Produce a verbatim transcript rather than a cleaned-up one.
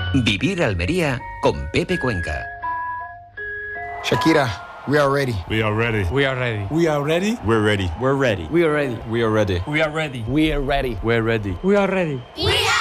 Vivir Almería con Pepe Cuenca. Shakira, we are ready. We are ready. We are ready. We are ready. We're ready. We're ready. We are ready. We are ready. We are ready. We are ready. We're ready. We are ready. We